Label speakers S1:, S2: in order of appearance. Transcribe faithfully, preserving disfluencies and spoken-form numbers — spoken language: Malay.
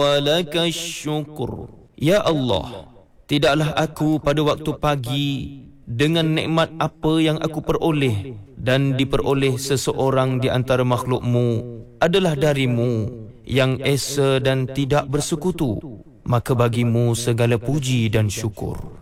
S1: walaka syukur. Ya Allah, tidaklah aku pada waktu pagi dengan nikmat apa yang aku peroleh dan diperoleh seseorang di antara makhlukmu adalah darimu yang esa dan tidak bersekutu, maka bagimu segala puji dan syukur.